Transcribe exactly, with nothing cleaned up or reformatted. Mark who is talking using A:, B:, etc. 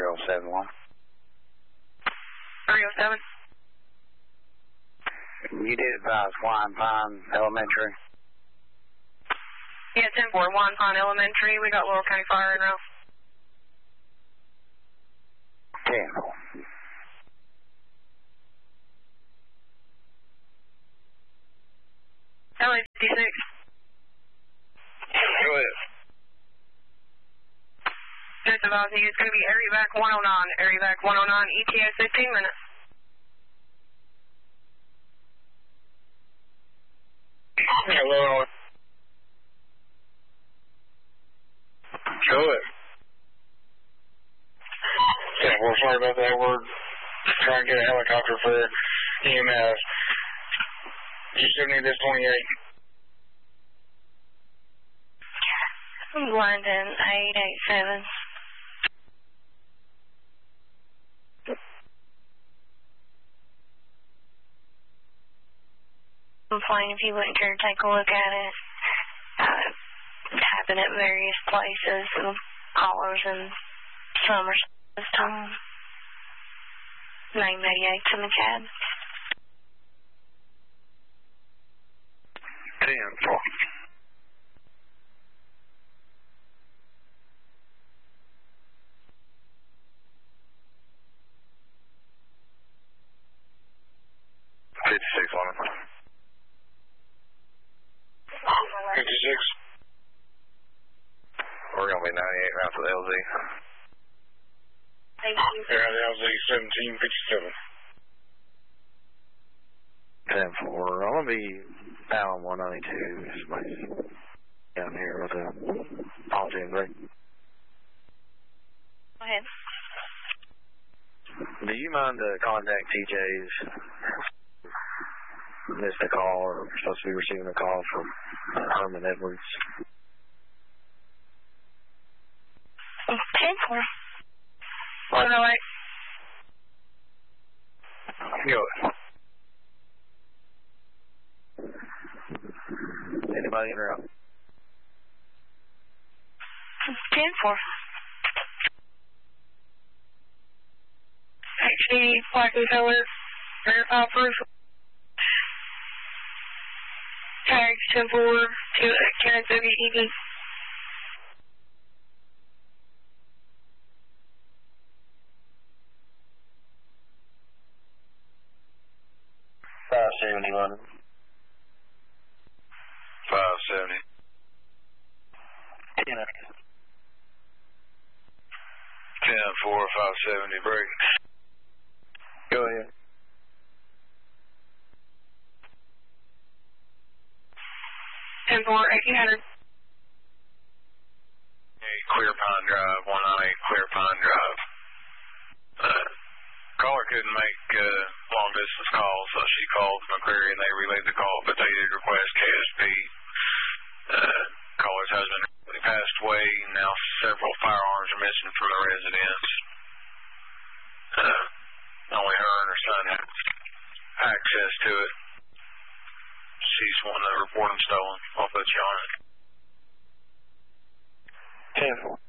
A: oh seven one.
B: three oh seven.
A: You did advise Wine Pine Elementary.
B: Yeah, ten four, Wine Pine Elementary. We got Laurel County Fire in route.
A: ten four.
B: L A fifty-six.
A: Go ahead.
B: Just advising you, it's going to be area back one oh nine. Area back one oh nine, E T A fifteen minutes.
A: Hello. Go ahead. Yeah, well, sorry about that. We're trying to get a helicopter for E M S. You still need this twenty-eight.
C: London eight eight seven. I'm fine if you wouldn't care to take a look at it. Uh, it's happened at various places and hollers and summers this time. Name eighty-eight's in the cab.
A: ten four. fifty-six on it. fifty-six. We're going to be ninety-eight rounds with L Z.
C: Thank you.
A: Yeah, the L Z seventeen fifty-seven. ten four. I'm going to be down one ninety-two. Somebody's down here with a apology and break.
C: Go ahead.
A: Do you mind to contact T J's? Missed a call, or supposed to be receiving a call from Herman Edwards.
C: ten four.
B: one oh eight.
A: Go ahead. Anybody in or out?
C: ten four.
B: H D, black and color, verify proof. Tags ten four to Kenneth W C D.
A: five seventy, London. five seventy. ten ten four, five seventy, break. Go ahead.
B: ten four, eighteen hundred.
A: Clear Pine Drive, one ninety-eight Clear Pine Drive. Uh, caller couldn't make uh, long distance calls, so she called McCreary and they relayed the call, but they did request K S P. Uh, caller's husband passed away, now several firearms are missing from the residence. Uh, only her and her son have access to it. She's one that reported them stolen. I'll put you on it. ten four.